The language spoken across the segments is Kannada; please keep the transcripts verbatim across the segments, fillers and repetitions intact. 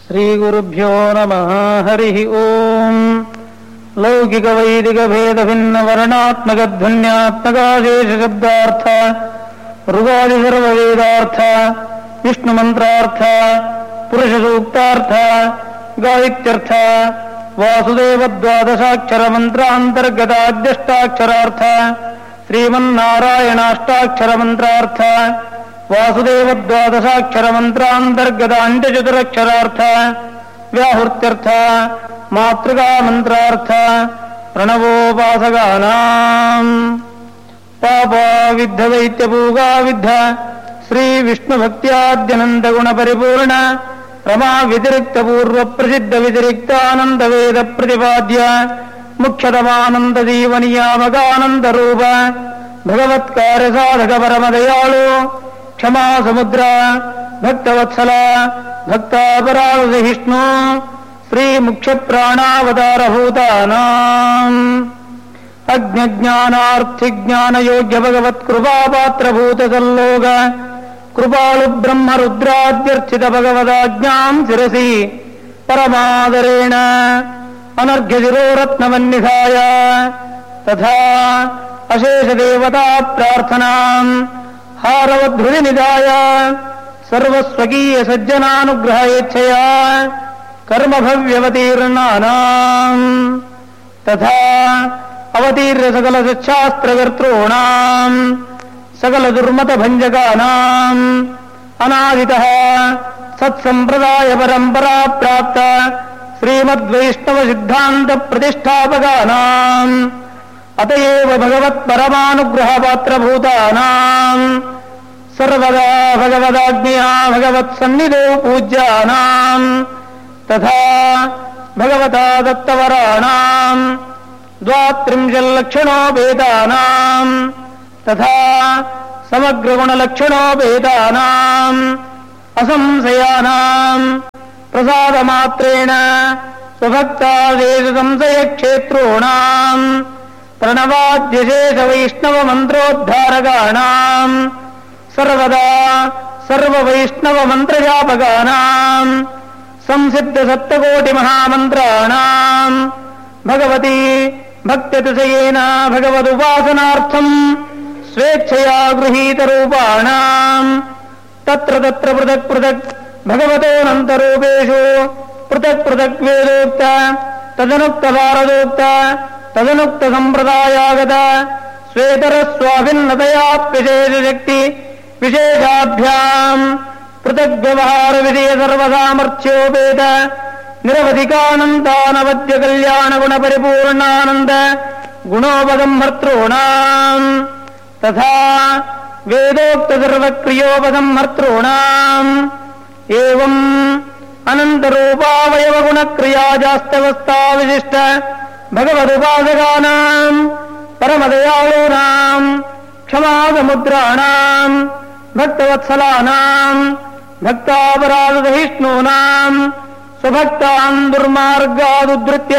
ಶ್ರೀಗುರುಭ್ಯೋ ನಮಃ. ಹರಿ ಓಂ. ಲೌಕಿಕ ವೈದಿಕ ಭೇದ ಭಿನ್ನ ವರ್ಣಾತ್ಮಕ ಧ್ವನ್ಯಾತ್ಮಕಾಶೇಷ ಶಬ್ದಾರ್ಥ ಋಗಾದಿ ಸರ್ವ ವೇದಾರ್ಥ ವಿಷ್ಣು ಮಂತ್ರಾರ್ಥ ಪುರುಷ ಸೂಕ್ತಾರ್ಥ ಗಾಯಿತ್ಯರ್ಥ ವಾಸುದೇವ ದ್ವಾದಶಾಕ್ಷರ ಮಂತ್ರಾಂತರ್ಗತಾದ್ಯಷ್ಟಾಕ್ಷರಾರ್ಥ ಶ್ರೀಮನ್ನಾರಾಯಣಾಷ್ಟಾಕ್ಷರ ಮಂತ್ರಾರ್ಥ ವಾಸುದೇವ ದ್ವಾದಶಾಕ್ಷರ ಮಂತ್ರಾಂತರ್ಗತ ಅಂತ್ಯಚತುರಕ್ಷರಾರ್ಥ ವ್ಯಾಹೃತ್ಯರ್ಥ ಮಾತೃಕಾ ಮಂತ್ರಾರ್ಥ ಪ್ರಣವೋಪಾಸಗಾನಾಂ ಪಾಪ ವಿದ್ಧ ದೈತ್ಯ ಪೂಗಾ ವಿದ್ಧ ಶ್ರೀ ವಿಷ್ಣು ಭಕ್ತ್ಯಾದ್ಯನಂತ ಗುಣ ಪರಿಪೂರ್ಣ ರಮಾ ವ್ಯತಿರಿಕ್ತ ಪೂರ್ವ ಪ್ರಸಿದ್ಧ ವ್ಯತಿರಿಕ್ತ ಆನಂದ ವೇದ ಪ್ರತಿಪಾದ್ಯ ಮುಖ್ಯತಮಾನಂದ ಜೀವನಿಯಾಮಕಾನಂದ ರೂಪ ಭಗವತ್ಕಾರ್ಯ ಸಾಧಕ ಪರಮದಯಾಳು ಕ್ಷಮಾ ಸಮುದ್ರ ಭಕ್ತವತ್ಸಲ ಭಕ್ತಾಪರಾಧ ವಿಷ್ಣು ಶ್ರೀ ಮುಖ್ಯ ಪ್ರಾಣಾವತಾರ ಭೂತಾನಾಂ ಅಜ್ಞಾನಾರ್ಥಿಜ್ಞಾನ ಯೋಗ್ಯ ಭಗವತ್ ಕೃಪಾಪಾತ್ರಭೂತ ಸಲ್ಲೋಕ ಕೃಪಾಳು ಬ್ರಹ್ಮ ರುದ್ರಾದ್ಯರ್ಚಿತ ಭಗವದಾಜ್ಞಾಂ ಶಿರಸಿ ಪರಮಾದರೇಣ ಅನರ್ಘ್ಯ ಶಿರೋರತ್ನವನ್ನಿಧಾಯ ತಥಾ ಅಶೇಷ ದೇವತಾ ಪ್ರಾರ್ಥನಾಂ ಹಾರವಧೃತಿ ನಿಧಾಯ ಸರ್ವಸ್ವಕೀಯ ಸಜ್ಜನಾನುಗ್ರಹ ಯೇಚ್ಛಯ ಕರ್ಮಭವ್ಯವತೀರ್ಣಾನಾಂ ತಥಾ ಅವತೀರ್ಯ ಸಕಲ ಸಚ್ಛಾಸ್ತ್ರಕರ್ತॄಣಾಂ ಸಕಲ ದುರ್ಮತ ಭಂಜಕಾನಾಂ ಅನಾದಿತಃ ಸತ್ಸಂಪ್ರದಾಯ ಪರಂಪರಾ ಪ್ರಾಪ್ತ ಶ್ರೀಮದ್ವೈಷ್ಣವ ಸಿದ್ಧಾಂತ ಪ್ರತಿಷ್ಠಾಪಕಾನಾಂ ಅತಯೇವ ಭಗವತ್ ಪರಮಾನುಗ್ರಹ ಪಾತ್ರಭೂತಾನಾಂ ಸರ್ವದಾ ಭಗವದಾಜ್ಞೆಯ ಭಗವತ್ ಸನ್ನಿಧೋ ಪೂಜ್ಯಾನಾಂ ತಥಾ ಭಗವತಾ ದತ್ತವರಾಣಾಂ ದ್ವಾತ್ರಿಂಶಲ್ಲಕ್ಷಣೋ ಭೇದಾನಾಂ ತಥಾ ಸಮಗ್ರಗುಣಲಕ್ಷಣೋ ಭೇದಾನಾಂ ಅಸಂಶಯಾನಾಂ ಪ್ರಸಾದಮಾತ್ರೇಣ ಸ್ವಭಕ್ತಾದೇಶ ಸಂಶಯ ಕ್ಷೇತ್ರೋಣಾಂ ಪ್ರಣವಾದ್ಯಶೇಷ ವೈಷ್ಣವ ಮಂತ್ರೋದ್ಧಾರಕಾಣಾಂ ಸರ್ವದಾ ಸರ್ವ ವೈಷ್ಣವ ಮಂತ್ರಜಾಪಕಾನಾಂ ಸಂಸಿದ್ಧ ಸಪ್ತಕೋಟಿ ಮಹಾಮಂತ್ರಾಣಾಂ ಭಗವತಿ ಭಕ್ತ್ಯತಿಶಯೇನ ಭಗವದುಪಾಸನಾರ್ಥಂ ಸ್ವೇಚ್ಛಯಾ ಗೃಹೀತ ರೂಪಾಣಾಂ ತತ್ರ ತತ್ರ ಪೃಥಕ್ ಪೃಥಕ್ ಭಗವತೋನಂತರೂಪೇಷು ಪೃಥಕ್ ಪೃಥಕ್ ವೇದೋಕ್ತ ತದನುಕ್ತ ಭಾರದೋಕ್ತ ತದನುಕ್ತ ಸಂಪ್ರದಾಯಾಗತ ಸ್ವೇತರ ಸ್ವಾಭಿನ್ನತಯಾಪ್ಯಶೇಷ ಶಕ್ತಿ ವಿಶೇಷಾಭ್ಯಾಂ ಪೃಥಕ್ ವ್ಯವಹಾರ ವಿಧೇಯ ಸರ್ವಸಾಮರ್ಥ್ಯೋಪೇತ ನಿರವಧಿಕಾನಂದಾನವದ್ಯ ಕಲ್ಯಾಣ ಗುಣ ಪರಿಪೂರ್ಣಾನಂದ ಗುಣೋಪಸಂಹರ್ತॄಣಾಂ ತಥಾ ವೇದೋಕ್ತ ಸರ್ವಕ್ರಿಯೋಪಸಂಹರ್ತॄಣಾಂ ಏವಂ ಅನಂತರೂಪಾವಯವ ಗುಣಕ್ರಿಯಾಜಾಸ್ತವಸ್ಥಾ ವಿಶಿಷ್ಟ ಭಗವದುಪಾಸಕಾನಾಂ ಪರಮದಯಾಳೂನಾಂ ಕ್ಷಮಾ ಸಮುದ್ರಾಣಾಂ ಭಕ್ತವತ್ಸಲಾನಾಂ ಭಕ್ತಾಪರಾಧಸಹಿಷ್ಣೂನಾಂ ಸ್ವಭಕ್ತಾನ್ ದುರ್ಮಾರ್ಗಾದುದ್ಧೃತ್ಯ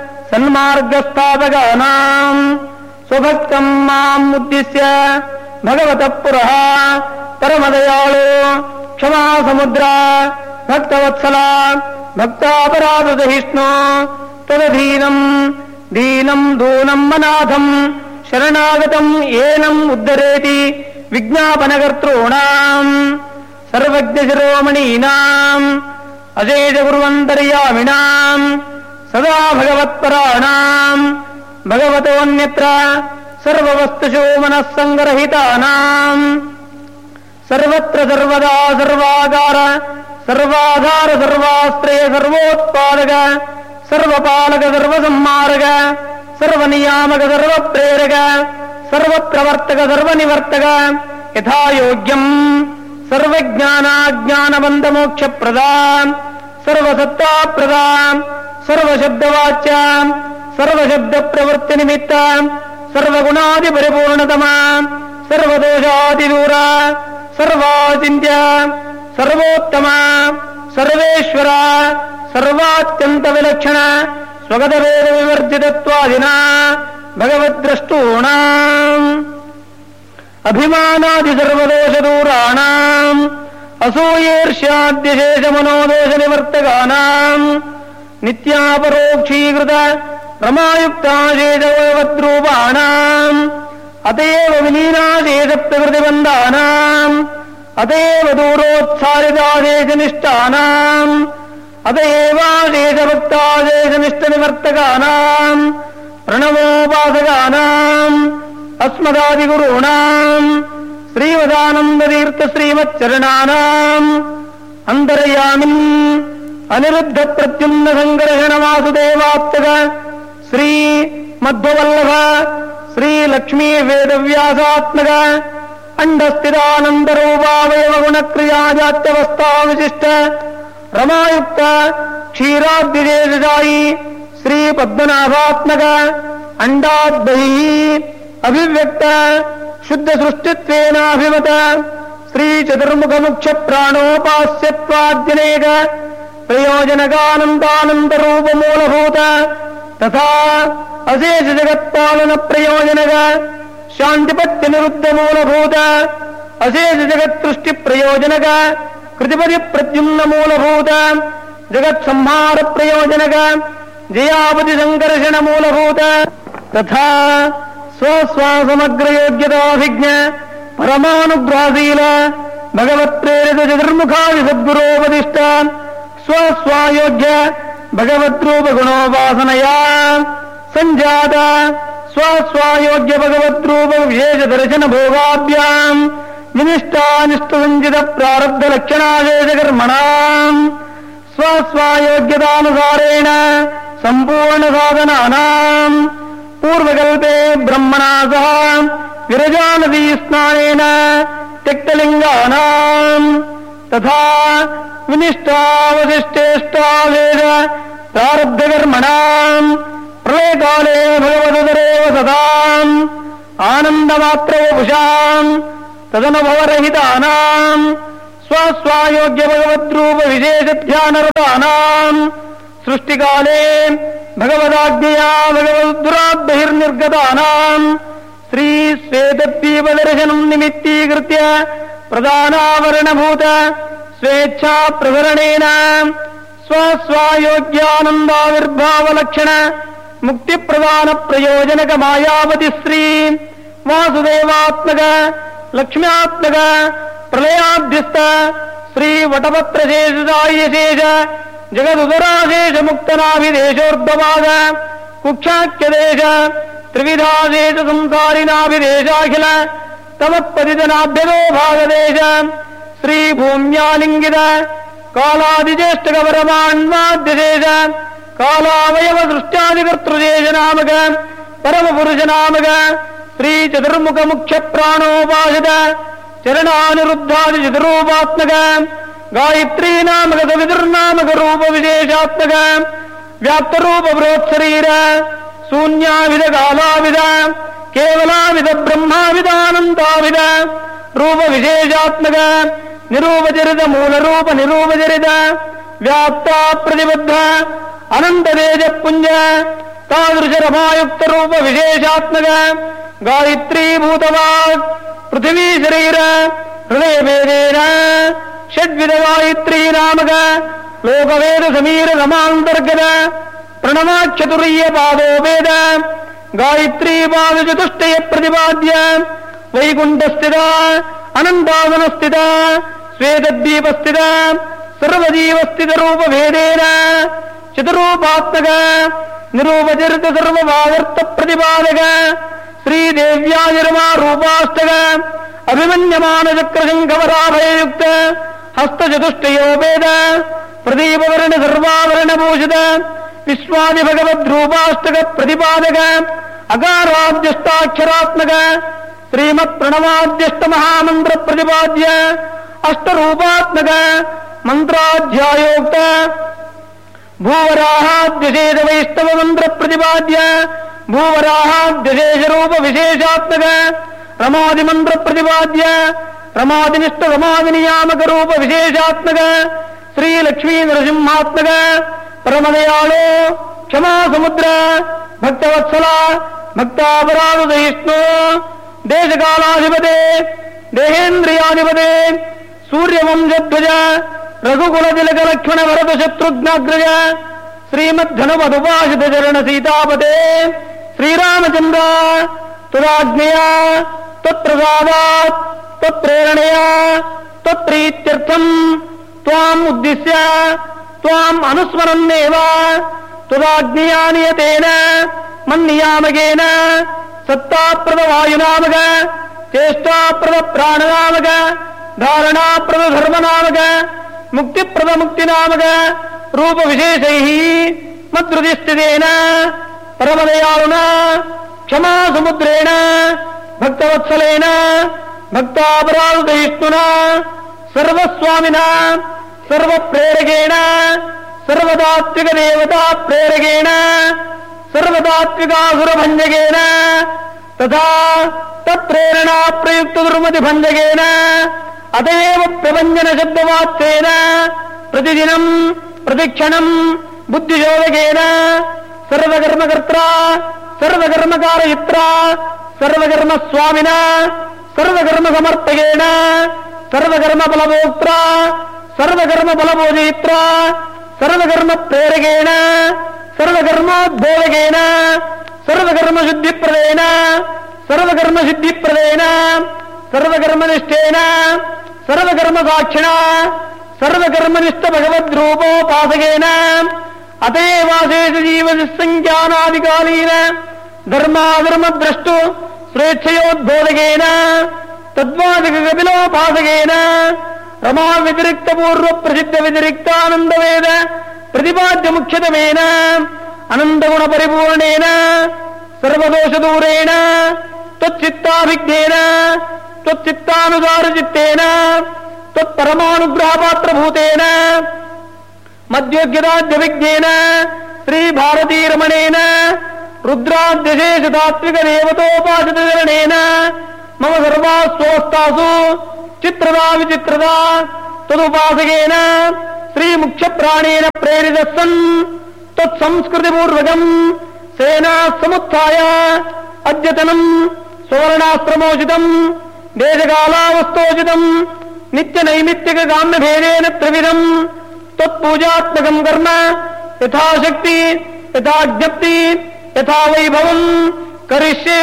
ಸನ್ಮಾರ್ಗಸ್ಥಾಪಕಾನಾಂ ಸ್ವಭಕ್ತಂ ಮಾಂ ಉದ್ದಿಶ್ಯ ಭಗವತಃ ಪುರಃ ಪರಮದಯಾಳು ಕ್ಷಮಾ ಸಮುದ್ರ ಭಕ್ತವತ್ಸಲ ಭಕ್ತಾಪರಾಧಸಹಿಷ್ಣು ತದಧೀನಂ ದೀನಂ ದೂನಂ ಅನಾಥಂ ಶರಣಾಗತಂ ಏನಂ ಉದ್ಧರೇತಿ ವಿಜ್ಞಾಪನಕರ್ತॄಣಾಂ ಸರ್ವಜ್ಞ ಶಿರೋಮಣೀನಾಂ ಅಶೇಷ ಗುರುವಂತರ್ಯಾಮಿಣಾಂ ಸದಾ ಭಗವತ್ಪರಾಣಾಂ ಭಗವತೋನ್ಯತ್ರ ಸರ್ವವಸ್ತುಷು ಮನಸ್ಸಂಗರಹಿತಾನಾಂ ಸರ್ವತ್ರ ಸರ್ವದಾ ಸರ್ವಾಗಾರ ಸರ್ವಾಧಾರ ಸರ್ವಾಶ್ರಯ ಸರ್ವೋತ್ಪಾದಕ ಸರ್ವಪಾಲಕ ಸರ್ವಸಂಹಾರಕ ಸರ್ವನಿಯಾಮಕ ಸರ್ವಪ್ರೇರಕ ಸರ್ವಪ್ರವರ್ತಕ ಸರ್ವನಿವರ್ತಕ ಯಥಾಯೋಗ್ಯಂ ಸರ್ವಜ್ಞಾನಾಜ್ಞಾನಬಂಧಮೋಕ್ಷಪ್ರದಾಂ ಸರ್ವಸತ್ತಾಪ್ರದಾಂ ಸರ್ವಶಬ್ದವಾಚ್ಯ ಸರ್ವಶಬ್ದಪ್ರವೃತ್ತಿ ನಿಮಿತ್ತ ಸರ್ವಗುಣಾದಿ ಪರಿಪೂರ್ಣತಮ ಸರ್ವದೋಷಾದಿದೂರ ಸರ್ವಾಚಿಂತ್ಯ ಸರ್ವೋತ್ತಮ ಸರ್ವೇಶ್ವರ ಸರ್ವಾತ್ಯಂತ ವಿಲಕ್ಷಣ ಸ್ವಗತ ವೇದ ವಿವರ್ಜಿತತ್ವಾದಿನ ಭಗವದ್ದ್ರಷ್ಟೂಣಾಂ ಅಭಿಮಾನಾದಿ ಸರ್ವದೋಷ ದೂರಾಣಾಂ ಅಸೂಯೇರ್ಷ್ಯಾದ್ಯಶೇಷ ಮನೋದೋಷ ನಿವರ್ತಕಾನಾಂ ನಿತ್ಯಾಪರೋಕ್ಷೀಕೃತ ರಮಾಯುಕ್ತಾಶೇಷವದ್ರೂಪಾಣಾಂ ಅತೇವ ವಿಲೀನಾಶೇಷ ಪ್ರಕೃತಿಬಂಧಾನಾಂ ಅತೇವ ದೂರೋತ್ಸಾರಿತಾಶೇಷನಿಷ್ಠಾನಾಂ ಅತೇವಾಶೇಷಭಕ್ತಾಶೇಷನಿಷ್ಠನಿವರ್ತಕಾನಾಂ ಪ್ರಣವೋಪಾಸಕಾನಾಂ ಅಸ್ಮದಾದಿಗುರುಣಾಂ ಶ್ರೀಮದಾನಂದತೀರ್ಥ ಶ್ರೀಮಚ್ಚರಣಾನಾಂ ಅಂತರ್ಯಾಮಿನ್ ಅನಿರುದ್ಧ ಪ್ರದ್ಯುಮ್ನ ಸಂಕರ್ಷಣ ವಾಸುದೇವಾತ್ಮಕ ಶ್ರೀ ಮಧ್ವವಲ್ಲಭ ಶ್ರೀ ಲಕ್ಷ್ಮೀ ವೇದವ್ಯಾಸಾತ್ಮಕ ಅಂಡಸ್ಥಿತಾನಂದರೂಪಾವಯವ ಗುಣಕ್ರಿಯಾಜಾತ್ಯವಸ್ಥಾ ವಿಶಿಷ್ಟ ರಮಾಯುಕ್ತ ಕ್ಷೀರಾದ್ವಿಜೇಶಾಯಿ ಶ್ರೀ ಪದ್ಮನಾಭಾತ್ಮಕ ಅಂಡಾದ್ಬಹಿ ಅಭಿವ್ಯಕ್ತ ಶುದ್ಧ ಸೃಷ್ಟಿತ್ವೇನಾಭಿಮತ ಶ್ರೀ ಚತುರ್ಮುಖ ಮುಖ್ಯ ಪ್ರಾಣೋಪಾಸ್ಯತ್ವಾದ್ಯನೇಕ ಪ್ರಯೋಜನಕಾನಂದಾನಂದ ರೂಪ ಮೂಲಭೂತ ತಥಾ ಅಶೇಷ ಜಗತ್ಪಾಲನ ಪ್ರಯೋಜನಕ ಶಾಂತಿಪತ್ಯ ನಿರುದ್ಧ ಮೂಲಭೂತ ಅಶೇಷ ಜಗತ್ಸೃಷ್ಟಿ ಪ್ರಯೋಜನಕ ಕೃತಿಪದಿ ಪ್ರದ್ಯುಮ್ನ ಮೂಲಭೂತ ಜಗತ್ ಸಂಹಾರ ಪ್ರಯೋಜನಕ ಜಯಾವತಿ ಸಂಕರ್ಷಣ ಮೂಲಭೂತ ತಥಾ ಸ್ವಸ್ವಾಸಮಗ್ರ ಯೋಗ್ಯತಾಭಿಜ್ಞ ಪರಮಾನುಗ್ರಹಶೀಲ ಭಗವತ್ಪ್ರೇರಿತ ಚತುರ್ಮುಖಾದಿ ಸದ್ಗುರೋಪದಿಷ್ಟ ಸ್ವಸ್ವಾಯೋಗ್ಯ ಭಗವದ್ರೂಪ ಗುಣೋಪಾಸನಯ ಸಂಜಾತ ಸ್ವಸ್ವಾಯೋಗ್ಯ ಭಗವದ್ರೂಪ ವಿಶೇಷ ದರ್ಶನ ಭೋಗಾಭ್ಯಾಂ ವಿನಿಷ್ಟಾನಿಷ್ಠ ಸಂಚಿತ ಪ್ರಾರಬ್ಧ ಲಕ್ಷಣಾಶೇಷ ಕರ್ಮಣಾಂ ಸ್ವಸ್ವಾಯೋಗ್ಯತಾನುಸಾರೇಣ ಸಂಪೂರ್ಣ ಸಾಧನಾನಾಂ ಪೂರ್ವಕಲ್ಪೆ ಬ್ರಹ್ಮಣಾ ಸಹ ವಿರಜಾ ನದೀ ಸ್ನಾನೇನ ತ್ಯಕ್ತಲಿಂಗಾನಾಂ ತಥಾ ವಿನಿಷ್ಟಾವಶಿಷ್ಟೇಷ್ಟಾವೇದ ಪ್ರಾರಬ್ಧಕರ್ಮಣಾಂ ಪ್ರಳಯಕಾಲೇ ಭಗವದರೇವ ಸದಾಂ ಆನಂದಮಾತ್ರವಪುಷಾಂ ತದನುಭವರಹಿತಾನಾಂ ಸ್ವಸ್ವಾಯೋಗ್ಯ ಭಗವದ್ರೂಪ ವಿಶೇಷ ಧ್ಯಾನರತಾನಾಂ ಸೃಷ್ಟಿಕಾಲೇ ಭಗವದಾಜ್ಞೆಯ ಭಗವದ್ದುರಾದ್ಬಹಿರ್ನಿರ್ಗತಾನಾಂ ಶ್ರೀ ಶ್ವೇತದ್ವೀಪದರ್ಶನಂ ನಿಮಿತ್ತೀಕೃತ್ಯ ಪ್ರಧಾನಾವರಣಭೂತ ಸ್ವೇಚ್ಛಾ ಪ್ರಸರಣೇನ ಸ್ವಸ್ವಾಯೋಗ್ಯಾನಂದಾವಿರ್ಭಾವಲಕ್ಷಣ ಮುಕ್ತಿ ಪ್ರದಾನ ಪ್ರಯೋಜನಕ ಮಾಯಾವತಿ ಶ್ರೀ ವಾಸುದೇವಾತ್ಮಕ ಲಕ್ಷ್ಮ್ಯಾತ್ಮಕ ಪ್ರಳಯಾಧ್ಯಸ್ಥ ಶ್ರೀ ವಟಪತ್ರಶೇಷಾಯಶೇಷ ಜಗದುದರಾಶೇಷ ಮುಕ್ತನಾಭಿದೇಶೋರ್ಧವಾದ ಕುಕ್ಷಾಖ್ಯದೇಶ ತ್ರಿವಿಧಾಶೇಷ ಸಂಸಾರಿನಾಭಿದೇಶಾಖಿಲ ತಮತ್ಪತಿತನಾಭ್ಯದೋ ಭಾಗದೇಶ ಶ್ರೀ ಭೂಮ್ಯಾಲಿಂಗಿತ ಕಾಲಾದಿಜ್ಯೇಷ್ಠಗವರಮಾಣ್ವಾದ್ಯಶೇಷ ಕಾಲಾವಯವ ದೃಷ್ಟ್ಯಾದಿಕರ್ತೃಶೇಷ ನಾಮಕ ಪರಮಪುರುಷ ನಾಮಕ ಶ್ರೀ ಚತುರ್ಮುಖ ಮುಖ್ಯ ಪ್ರಾಣೋಪಾಸಿತ ಚರಣಾನಿರುದ್ಧಾದಿ ಚತುರೂಪಾತ್ಮಕ ಗಾಯತ್ರೀ ನಾಮಕ ಸವಿದುರ್ನಾಮಕ ರೂಪ ವಿಶೇಷಾತ್ಮಕ ವ್ಯಾಪ್ತರೂಪ ಬೃಹತ್ಶರೀರ ಶೂನ್ಯಾವಿಧ ಕಾಲಾವಿಧ ಕೇವಲಾವಿಧ ಬ್ರಹ್ಮಾವಿಧಾನಂದಾವಿಧ ರೂಪ ವಿಶೇಷಾತ್ಮಕ ನಿರೂಪಚರಿತ ಮೂಲರೂಪ ನಿರೂಪಚರಿತ ವ್ಯಾಪ್ತ ಪ್ರತಿಬದ್ಧ ಅನಂತ ತೇಜ ಪುಂಜ ತಾದೃಶ ರಮಾಯುಕ್ತ ರೂಪ ವಿಶೇಷಾತ್ಮಕ ಗಾಯತ್ರೀ ಭೂತವಾಗ್ ಪೃಥಿವೀ ಶರೀರ ಹೃದಯ ಭೇದೇನ ಷಡ್ವಿಧ ಗಾಯತ್ರೀ ನಾಮಕ ಲೋಕವೇದ ಸಮೀರ ರಮಾಂತರ್ಗತ ಪ್ರಣವಾಕ್ಷತುರೀಯ ಪಾದೋ ವೇದ ಗಾಯತ್ರೀ ಪಾದ ಚತುಷ್ಟಯ ಪ್ರತಿಪಾದ್ಯ ವೈಕುಂಠಸ್ಥಿತ ಅನಂತಾವನಸ್ಥಿತ ಶ್ವೇತದ್ವೀಪಸ್ಥಿತ ಸರ್ವಜೀವಸ್ಥಿತ ರೂಪ ಭೇದೇನ ಚತುರೂಪಾತ್ಮಕ ನಿರೂಪಚರಿತ ಸರ್ವಭಾವರ್ಥ ಪ್ರತಿಪಾದಕ ಶ್ರೀದೇವ್ಯಾಜಿರಮಾ ರೂಪಾಷ್ಟಕ ಅಭಿಮನ್ಯಮಾನ ಚಕ್ರಶಂಖವರಾಭಯಯುಕ್ತ ಹಸ್ತಚತುಷ್ಟಯೋ ವೇದ ಪ್ರದೀಪವರ್ಣ ಸರ್ವಾವರಣಭೂಷಿತ ವಿಶ್ವಾದಿ ಭಗವದ್ರೂಪಾಷ್ಟಕ ಪ್ರತಿಪಾದಕ ಅಕಾರಾದ್ಯಷ್ಟಾಕ್ಷರಾತ್ಮಕ ಶ್ರೀಮತ್ ಪ್ರಣವಾದ್ಯಷ್ಟ ಮಹಾಮಂತ್ರ ಪ್ರತಿಪಾದ್ಯ ಅಷ್ಟರೂಪಾತ್ಮಕ ಮಂತ್ರಾಧ್ಯಾಯೋಕ್ತ ಭೂವರಾಹಾದ್ಯಶೇಷ ವೈಷ್ಣವ ಮಂತ್ರ ಪ್ರತಿಪಾದ್ಯ ಭೂವರಾಹಾದ್ಯಶೇಷ ರೂಪ ವಿಶೇಷಾತ್ಮಕ ರಮಾದಿ ಮಂತ್ರ ಪ್ರತಿಪಾದ್ಯ ರಮಾದಿನಿಷ್ಠ ರಮಾದಿ ನಿಯಾಮಕ ರೂಪ ವಿಶೇಷಾತ್ಮಕ ಶ್ರೀ ಲಕ್ಷ್ಮೀ ನರಸಿಂಹಾತ್ಮಕ ಪರಮದಯಾಳು ಕ್ಷಮಾ ಸಮುದ್ರ ಭಕ್ತವತ್ಸಲ ಭಕ್ತಾಪರಾಧ ಸಹಿಷ್ಣು ದೇಶಕಾಲಾಧಿಪತೆ ದೇಹೇಂದ್ರಿಯಾಧಿಪತೆ ಸೂರ್ಯವಂಶಧ್ವಜ ರಘುಕುಲ ತಿಲಕ ಲಕ್ಷ್ಮಣ ಭರತ ಶತ್ರುಘ್ನಾಗ್ರಜ ಶ್ರೀಮದ್ಧನುಮಧುಪಾಶಿತ ಚರಣ ಸೀತಾಪತೆ ಶ್ರೀರಾಮಚಂದ್ರ ತುದಾಜ್ಞೆಯ ತತ್ಪ್ರಸಾದಾತ್ ತತ್ಪ್ರೇರಣೆಯ ತತ್ಪ್ರೀತ್ಯರ್ಥಂ ತ್ವಾಂ ಉದ್ದಿಶ್ಯ ತ್ವಾಂ ಅನುಸ್ಮರನ್ನೇವ ತುದಾಜ್ಞೆಯ ನಿಯತೇನ ಮನ್ನಿಯಾಮಕೇನ ಸತ್ತಾಪ್ರದ ವಾಯುನಾಮಕ ಚೇಷ್ಟಾಪ್ರದ ಪ್ರಾಣನಾಮಕ ಧಾರಣಾಪ್ರದ ಧರ್ಮನಾಮಕ ಮುಕ್ತಿಪ್ರದ ಮುಕ್ತಿನಾಮಕ ರೂಪ ವಿಶೇಷೈ ಮದ್ರುದಿಷ್ಟಿತೇನ ಪರಮದಯಾಳುನ ಕ್ಷಮಾ ಸಮುದ್ರೇಣ ಭಕ್ತವತ್ಸಲೇನ ಭಕ್ತಾಪರಾಧಯಿಷ್ಣುನ ಸರ್ವಸ್ವಾಮಿನ ಸರ್ವಪ್ರೇರಕೇಣ ಸರ್ವದಾತ್ವಿಕ ದೇವತಾ ಪ್ರೇರಕೇಣ ಸರ್ವದಾತ್ವಿಕಾಸುರಭಂಜಕೇನ ತಥಾ ತತ್ಪ್ರೇರಣಾ ಪ್ರಯುಕ್ತ ದುರ್ಮತಿ ಭಂಜಕೇನ ಅತಯೇವ ಪ್ರಭಂಜನ ಶಬ್ದವಾಚ್ಯೇನ ಪ್ರತಿದಿನಂ ಪ್ರತಿಕ್ಷಣಂ ಬುದ್ಧಿಶೋಧಕೇನ ಸರ್ವಕರ್ಮಕರ್ತ್ರ ಸರ್ವಕರ್ಮಕಾರಯಿತ್ರ ಸರ್ವಕರ್ಮ ಸ್ವಾಮಿನ ಸರ್ವಕರ್ಮ ಸಮರ್ಥಕೇನ ಸರ್ವಕರ್ಮ ಫಲಭೋಕ್ತ್ರ ಸರ್ವಕರ್ಮ ಫಲಭೋಜಯಿತ್ರ ಸರ್ವಕರ್ಮ ಪ್ರೇರಕೇಣ ಸರ್ವಕರ್ಮೋದ್ಬೋಧಕೇನ ಸರ್ವಕರ್ಮ ಶುದ್ಧಿಪ್ರದೇನ ಸರ್ವಕರ್ಮ ಸಿದ್ಧಿಪ್ರದೇನ ಸರ್ವಕರ್ಮನಿಷ್ಠೇನ ಸರ್ವಕರ್ಮ ಸಾಕ್ಷಿಣ ಸರ್ವಕರ್ಮನಿಷ್ಠ ಭಗವದ್ರೂಪೋಪಾಸಕೇನ ಅತೇವಾಶೇಷ ಜೀವ ಸಂಖ್ಯಾನಾದಿಕಾಲೀನ ಧರ್ಮಾಧರ್ಮದ್ರಷ್ಟು ಸ್ವೇಚ್ಛಯೋದ್ಬೋಧಕೇನ ತದ್ವಾದಿಕ ಕಪಿಲೋಪಾಸಕೇನ ರಮಾ ವ್ಯತಿರಿಕ್ತ ಪೂರ್ವ ಪ್ರಸಿದ್ಧ ವ್ಯತಿರಿಕ್ತಾನಂದವೇದ ಪ್ರತಿಪಾದ್ಯ ಮುಖ್ಯತಮೇನ ಅನಂತಗುಣ ಪರಿಪೂರ್ಣೇನ ಸರ್ವದೋಷ ದೂರೇಣ ತ್ವಚ್ಚಿತ್ತಾಭಿಜ್ಞೇನ ತ್ವಚ್ಚಿತ್ತಾನುಸಾರ ಚಿತ್ತೇನ ತ್ವತ್ಪರಮಾನುಗ್ರಹ ಪಾತ್ರಭೂತೇನ ಮಧ್ಯೋಗ್ಯದಾದ್ಯವಿಜ್ಞೇನ ಶ್ರೀ ಭಾರತೀರಮಣೇನ ರುದ್ರಾದ್ಯಶೇಷ ತಾತ್ವಿಕ ದೇವತೋಪಾಸತರಣೇನ ಮಮ ಸರ್ವಾಸ್ವಸ್ತಾಸು ಚಿತ್ರದ ವಿಚಿತ್ರದ ತದುಪಾಸಕೇನ ಶ್ರೀ ಮುಖ್ಯ ಪ್ರಾಣೇನ ಪ್ರೇರಿತ ಸನ್ ತತ್ಸಂಸ್ಕೃತಿಪೂರ್ವಕಂ ಸೇನಾ ಸಮುತ್ಥಾಯ ಅದ್ಯತನಂ ಸುವರ್ಣಾಸ್ತ್ರಮೋಚಿತಂ ದೇಶಕಾಲಾವಸ್ತೋಚಿತಂ ನಿತ್ಯ ನೈಮಿತ್ತಿಕ ಕಾಮ್ಯ ಭೇದೇನ ತ್ರಿವಿಧಂ ತತ್ಪೂಜಾತ್ಮಕಂ ಕರ್ಮ ಯಥಾಶಕ್ತಿ ಯಥಾಜ್ಞಪ್ತಿ ಯಥಾ ವೈಭವಂ ಕರಿಷ್ಯೆ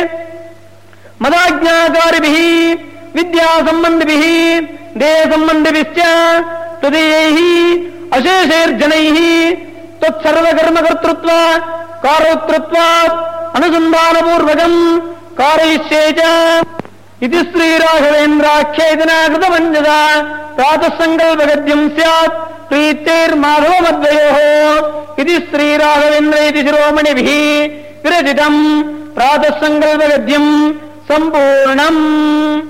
ಮದಾಜ್ಞಾಕಾರಿಭಿಃ ವಿದ್ಯಾ ಸಂಬಂಧಿಭಿಃ ದೇಹ ಸಂಬಂಧಿಭಿಶ್ಚ ತದೀಯೈಃ ಅಶೇಷೈರ್ಜನೈಃ ತತ್ಸರ್ವಕರ್ಮಕರ್ತೃತ್ವ ಕಾರೋಕ್ತೃತ್ವಾತ್ ಅನುಸಂಧಾನಪೂರ್ವಕಂ ಕಾರಯಿಷ್ಯೇ ಚ ಇತಿ ಶ್ರೀರಾಘವೇಂದ್ರಾಖ್ಯೇತನ ಕೃತಪಂಚದ ಪ್ರಾತಃ ಸಂಕಲ್ಪಗದ್ಯಂ ಸ್ಯಾತ್ ಪ್ರೀತೈರ್ಮಾಧವಮದ್ವಯೋಃ ಇತಿ ಶ್ರೀರಾಘವೇಂದ್ರ ಇತಿ ಶಿರೋಮಣಿಭಿಃ ವಿರಚಿತಂ ಪ್ರಾತಃ ಸಂಕಲ್ಪಗದ್ಯಂ ಸಂಪೂರ್ಣಂ.